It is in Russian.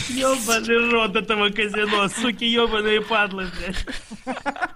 Ёбаный рот этого казино, суки, ёбаные падлы, блядь.